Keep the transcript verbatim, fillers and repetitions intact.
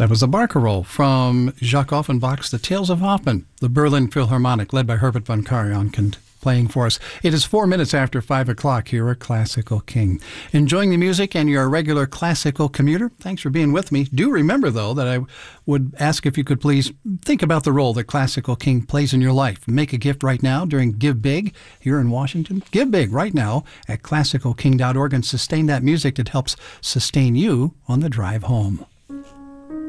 That was a barcarolle from Jacques Offenbach's The Tales of Hoffmann, the Berlin Philharmonic, led by Herbert von Karajan, playing for us. It is four minutes after five o'clock here at Classical King. Enjoying the music and you're a regular classical commuter? Thanks for being with me. Do remember, though, that I would ask if you could please think about the role that Classical King plays in your life. Make a gift right now during Give Big here in Washington. Give Big right now at classical king dot org and sustain that music that helps sustain you on the drive home.